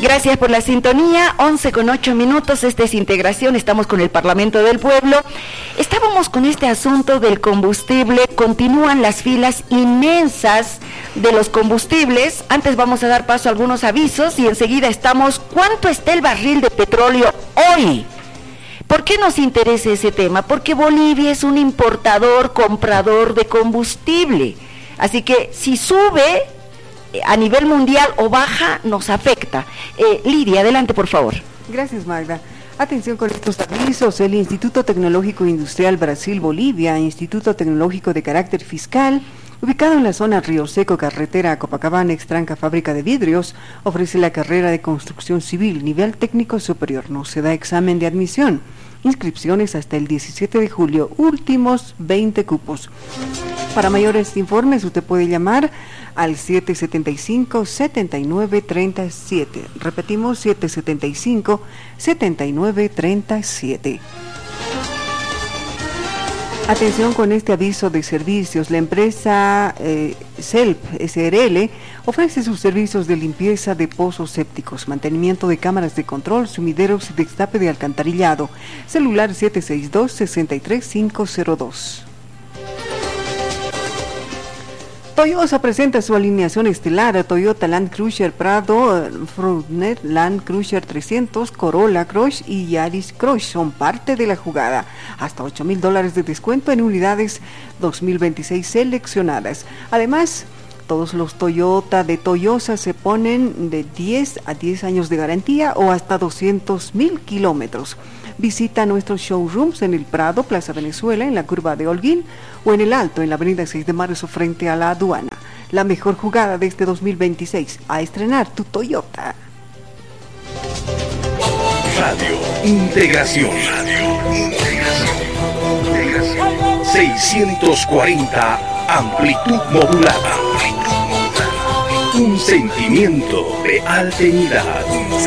Gracias por la sintonía, 11:08, esta es Integración, estamos con el Parlamento del Pueblo. Estábamos con este asunto del combustible, continúan las filas inmensas de los combustibles. Antes vamos a dar paso a algunos avisos y enseguida estamos. ¿Cuánto está el barril de petróleo hoy? ¿Por qué nos interesa ese tema? Porque Bolivia es un importador, comprador de combustible. Así que si sube a nivel mundial o baja, nos afecta. Lidia, adelante, por favor. Gracias, Magda. Atención con estos avisos. El Instituto Tecnológico Industrial Brasil-Bolivia, Instituto Tecnológico de carácter fiscal, ubicado en la zona Río Seco, carretera Copacabana, Extranca, fábrica de vidrios, ofrece la carrera de construcción civil, nivel técnico superior. No se da examen de admisión. Inscripciones hasta el 17 de julio, últimos 20 cupos. Para mayores informes, usted puede llamar al 775-7937. Repetimos, 775-7937. Atención con este aviso de servicios. La empresa CELP SRL ofrece sus servicios de limpieza de pozos sépticos, mantenimiento de cámaras de control, sumideros y destape de alcantarillado. Celular 762-63502. Toyota presenta su alineación estelar. Toyota Land Cruiser Prado, Frontier Land Cruiser 300, Corolla Cross y Yaris Cross son parte de la jugada. Hasta $8,000 de descuento en unidades 2026 seleccionadas. Además, todos los Toyota de Toyosa se ponen de 10 a 10 años de garantía o hasta 200,000 kilómetros. Visita nuestros showrooms en el Prado, Plaza Venezuela, en la curva de Holguín, o en el Alto, en la avenida 6 de marzo, frente a la aduana. La mejor jugada de este 2026, a estrenar tu Toyota. Radio Integración. 640 amplitud modulada. Un sentimiento de alternidad.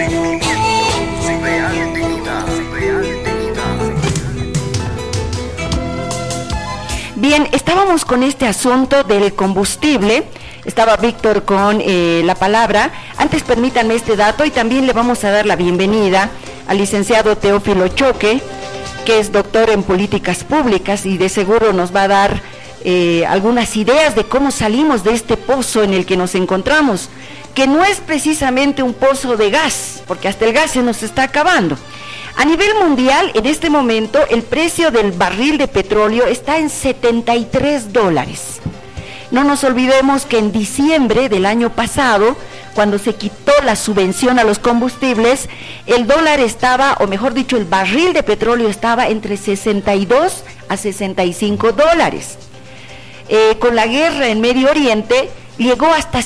Bien, estábamos con este asunto del combustible. Estaba Víctor con la palabra. Antes permítanme este dato y también le vamos a dar la bienvenida al licenciado Teófilo Choque, que es doctor en políticas públicas y de seguro nos va a dar algunas ideas de cómo salimos de este pozo en el que nos encontramos, que no es precisamente un pozo de gas, porque hasta el gas se nos está acabando. A nivel mundial, en este momento, el precio del barril de petróleo está en $73. No nos olvidemos que en diciembre del año pasado, cuando se quitó la subvención a los combustibles, el dólar estaba, o mejor dicho, el barril de petróleo estaba entre $62 a $65. Con la guerra en Medio Oriente, llegó hasta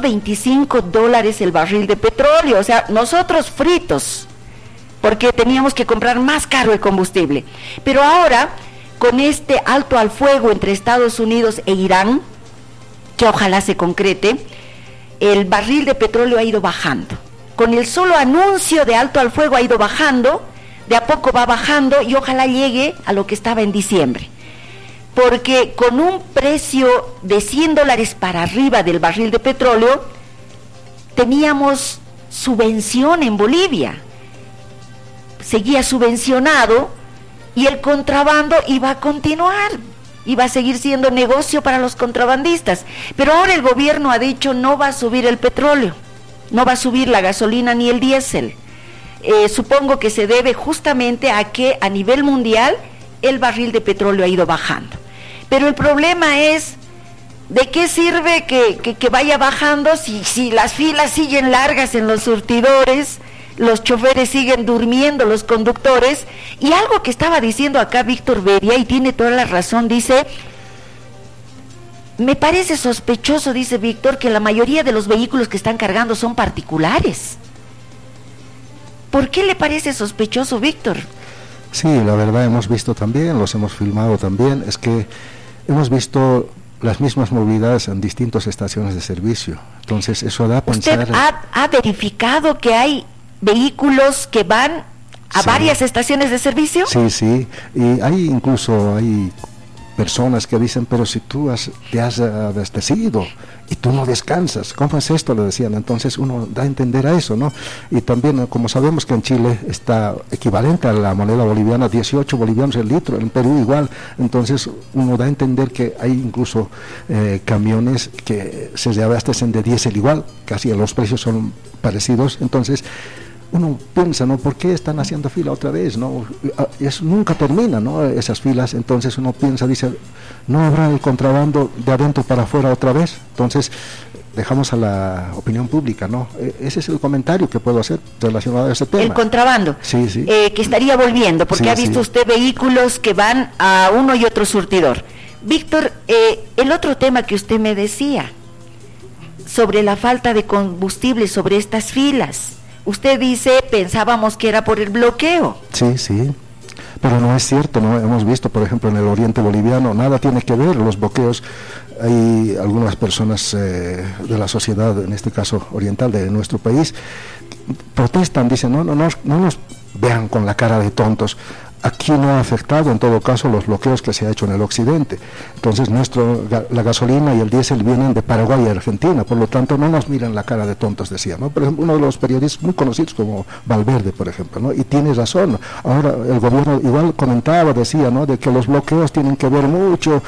$125 el barril de petróleo, o sea, nosotros fritos, porque teníamos que comprar más caro el combustible. Pero ahora, con este alto al fuego entre Estados Unidos e Irán, que ojalá se concrete, el barril de petróleo ha ido bajando. Con el solo anuncio de alto al fuego ha ido bajando, de a poco va bajando y ojalá llegue a lo que estaba en diciembre. Porque con un precio de $100 para arriba del barril de petróleo, teníamos subvención en Bolivia. Seguía subvencionado y el contrabando iba a continuar, iba a seguir siendo negocio para los contrabandistas. Pero ahora el gobierno ha dicho no va a subir el petróleo, no va a subir la gasolina ni el diésel. Supongo que se debe justamente a que a nivel mundial el barril de petróleo ha ido bajando. Pero el problema es, ¿de qué sirve que vaya bajando si las filas siguen largas en los surtidores? Los choferes siguen durmiendo, los conductores, y algo que estaba diciendo acá Víctor Beria, y tiene toda la razón, dice, me parece sospechoso, dice Víctor, que la mayoría de los vehículos que están cargando son particulares. ¿Por qué le parece sospechoso, Víctor? Sí, la verdad hemos visto también, los hemos filmado también, es que hemos visto las mismas movilidades en distintas estaciones de servicio, entonces eso da a pensar... ¿Usted ha verificado que hay vehículos que van a varias estaciones de servicio? Sí, y hay personas que dicen, pero si tú te has abastecido y tú no descansas, ¿cómo es esto? Le decían. Entonces uno da a entender a eso, ¿no? Y también, como sabemos que en Chile está equivalente a la moneda boliviana, 18 bolivianos el litro, en Perú igual, entonces uno da a entender que hay incluso camiones que se abastecen de diésel igual, casi los precios son parecidos. Entonces uno piensa, ¿no? ¿Por qué están haciendo fila otra vez? ¿No? Nunca termina, ¿no? Esas filas. Entonces uno piensa, dice, ¿no habrá el contrabando de adentro para afuera otra vez? Entonces dejamos a la opinión pública, ¿no? Ese es el comentario que puedo hacer relacionado a ese tema. El contrabando, sí, sí. Que estaría volviendo, porque sí, ha visto usted vehículos que van a uno y otro surtidor. Víctor, el otro tema que usted me decía, sobre la falta de combustible, sobre estas filas. Usted dice, pensábamos que era por el bloqueo. Sí, sí, pero no es cierto, ¿no? Hemos visto, por ejemplo, en el oriente boliviano, nada tiene que ver los bloqueos. Hay algunas personas de la sociedad, en este caso oriental de nuestro país, protestan, dicen, no nos vean con la cara de tontos. Aquí no ha afectado en todo caso los bloqueos que se ha hecho en el occidente. Entonces la gasolina y el diésel vienen de Paraguay y Argentina, por lo tanto no nos miran la cara de tontos, decía, ¿no? Por ejemplo, uno de los periodistas muy conocidos como Valverde, por ejemplo, ¿no? Y tiene razón. Ahora el gobierno igual comentaba, decía, ¿no? De que los bloqueos tienen que ver mucho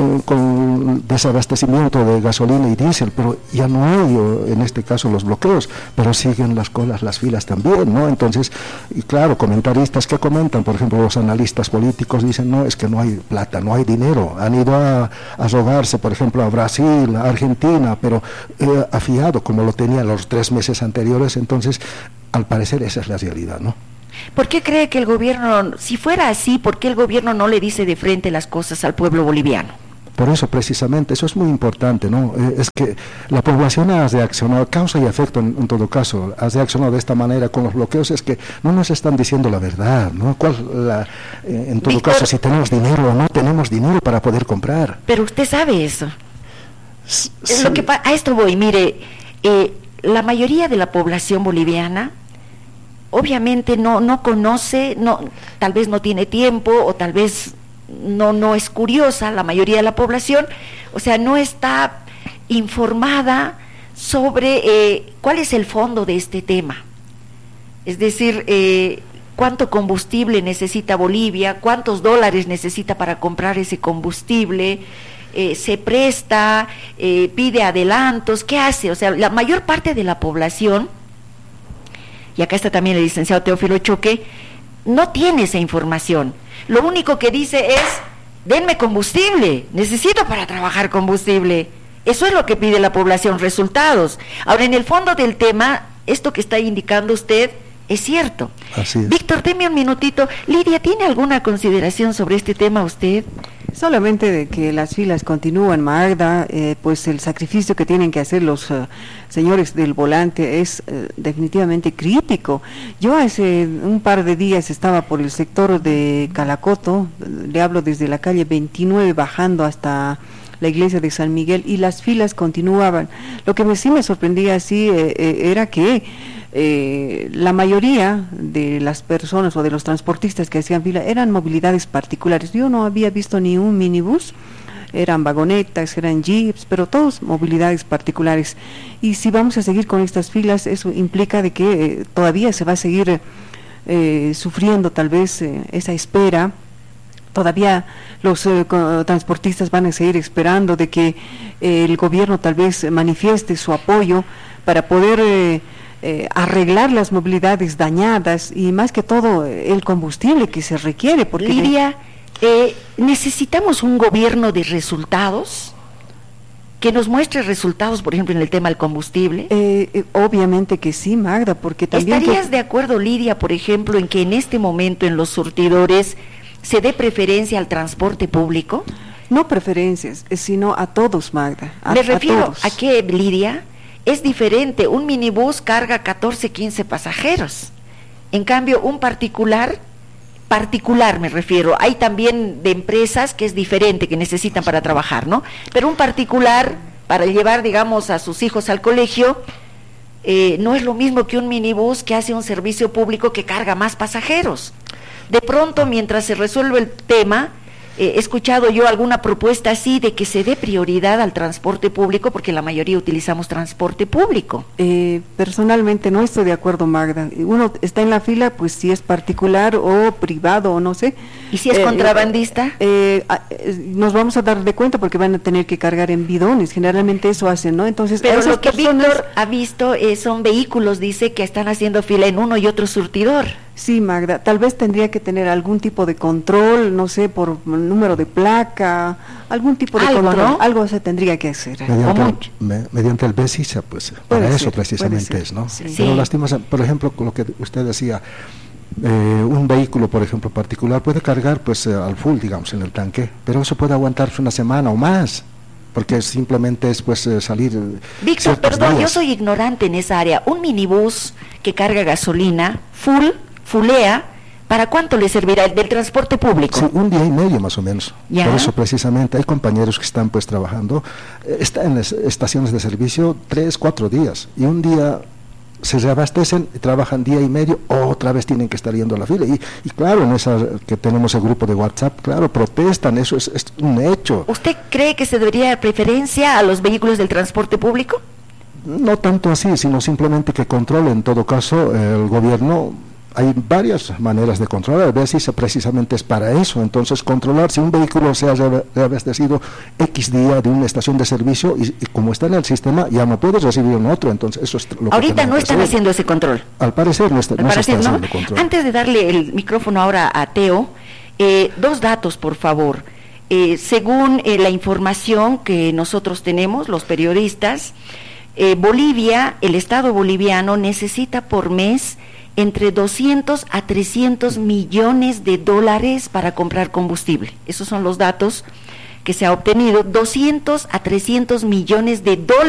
con desabastecimiento de gasolina y diésel, pero ya no hay en este caso los bloqueos, pero siguen las colas, las filas también, ¿no? Entonces, y claro, comentaristas que comentan, por ejemplo, los analistas políticos dicen, no, es que no hay plata, no hay dinero, han ido a rogarse, por ejemplo, a Brasil, a Argentina, pero afiado como lo tenía los 3 meses anteriores. Entonces, al parecer esa es la realidad, ¿no? ¿Por qué cree que el gobierno, si fuera así, por qué el gobierno no le dice de frente las cosas al pueblo boliviano? Por eso, precisamente, eso es muy importante, ¿no? Es que la población ha reaccionado, causa y efecto en todo caso, ha reaccionado de esta manera con los bloqueos. Es que no nos están diciendo la verdad, ¿no? En todo Víctor, caso, si tenemos dinero o no tenemos dinero para poder comprar. Pero usted sabe eso. Sí. A esto voy, mire, la mayoría de la población boliviana obviamente no conoce, tal vez no tiene tiempo, o tal vez no es curiosa, la mayoría de la población, o sea, no está informada sobre cuál es el fondo de este tema. Es decir, cuánto combustible necesita Bolivia, cuántos dólares necesita para comprar ese combustible, se presta, pide adelantos, ¿qué hace? O sea, la mayor parte de la población, y acá está también el licenciado Teófilo Choque, no tiene esa información. Lo único que dice es, denme combustible, necesito para trabajar combustible. Eso es lo que pide la población, resultados. Ahora, en el fondo del tema, esto que está indicando usted es cierto. Así es. Víctor, deme un minutito. Lidia, ¿tiene alguna consideración sobre este tema usted? Solamente de que las filas continúan, Magda, pues el sacrificio que tienen que hacer los señores del volante es definitivamente crítico. Yo hace un par de días estaba por el sector de Calacoto, le hablo desde la calle 29 bajando hasta la iglesia de San Miguel, y las filas continuaban. Lo que sí me sorprendía así era que la mayoría de las personas o de los transportistas que hacían fila eran movilidades particulares. Yo no había visto ni un minibús, eran vagonetas, eran jeeps, pero todos movilidades particulares. Y si vamos a seguir con estas filas, eso implica de que todavía se va a seguir sufriendo tal vez esa espera. Todavía los transportistas van a seguir esperando de que el gobierno tal vez manifieste su apoyo para poder arreglar las movilidades dañadas, y más que todo el combustible que se requiere. Porque Lidia, necesitamos un gobierno de resultados, que nos muestre resultados, por ejemplo, en el tema del combustible. Obviamente que sí, Magda, porque también... ¿Estarías de acuerdo, Lidia, por ejemplo, en que en este momento en los surtidores se dé preferencia al transporte público? No preferencias, sino a todos, Magda. Me refiero todos. a que, Lidia, es diferente. Un minibús carga 14, 15 pasajeros. En cambio, un particular me refiero, hay también de empresas que es diferente, que necesitan para trabajar, ¿no? Pero un particular, para llevar, digamos, a sus hijos al colegio, no es lo mismo que un minibús que hace un servicio público que carga más pasajeros. De pronto, mientras se resuelve el tema, he escuchado yo alguna propuesta así de que se dé prioridad al transporte público porque la mayoría utilizamos transporte público. Personalmente no estoy de acuerdo, Magda. Uno está en la fila, pues si es particular o privado o no sé. ¿Y si es contrabandista? Nos vamos a dar de cuenta porque van a tener que cargar en bidones, generalmente eso hacen, ¿no? Entonces, pero lo que Víctor ha visto son vehículos, dice, que están haciendo fila en uno y otro surtidor. Sí, Magda, tal vez tendría que tener algún tipo de control, no sé, por número de placa, algún tipo de control, ¿no? Algo se tendría que hacer. Mediante el BESISA, pues, para eso precisamente es, ¿no? Sí. Pero lastimosamente, por ejemplo, con lo que usted decía, un vehículo, por ejemplo, particular puede cargar, pues, al full, digamos, en el tanque, pero eso puede aguantarse una semana o más, porque simplemente es, pues, salir. Víctor, perdón, yo soy ignorante en esa área. Un minibús que carga gasolina, fulea, ¿para cuánto le servirá el del transporte público? Sí, un día y medio más o menos. ¿Ya? Por eso precisamente hay compañeros que están, pues, trabajando, están en las estaciones de servicio 3, 4 días, y un día se reabastecen, trabajan día y medio, otra vez tienen que estar yendo a la fila, y claro, en esa que tenemos el grupo de WhatsApp, claro, protestan, eso es un hecho. ¿Usted cree que se debería dar preferencia a los vehículos del transporte público? No tanto así, sino simplemente que controle, en todo caso, el gobierno. Hay varias maneras de controlar, a veces precisamente es para eso. Entonces, controlar si un vehículo se ha reabastecido X día de una estación de servicio y como está en el sistema, ya no puedes recibir en otro. Entonces, eso es lo que ahorita no están haciendo ese control. Al parecer no se está haciendo control. Antes de darle el micrófono ahora a Teo, 2 datos, por favor. Según la información que nosotros tenemos, los periodistas, Bolivia, el Estado boliviano necesita por mes entre 200 a 300 millones de dólares para comprar combustible. Esos son los datos que se ha obtenido, 200 a 300 millones de dólares.